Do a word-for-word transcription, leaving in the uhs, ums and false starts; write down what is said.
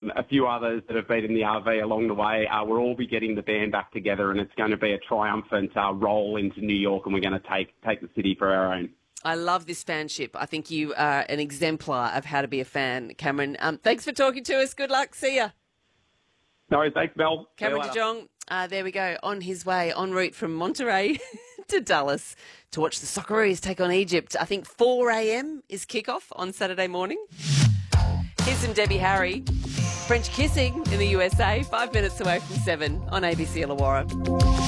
um, a few others that have been in the R V along the way. Uh, we'll all be getting the band back together, and it's going to be a triumphant uh, roll into New York, and we're going to take take the city for our own. I love this fanship. I think you are an exemplar of how to be a fan, Cameron. Um, thanks for talking to us. Good luck. See ya. No worries. Thanks, Mel. Cameron de Jong, uh, there we go, on his way, en route from Monterey to Dallas to watch the Socceroos take on Egypt. I think four a.m. is kickoff on Saturday morning. Here's some Debbie Harry. French kissing in the U S A, five minutes away from seven on A B C Illawarra.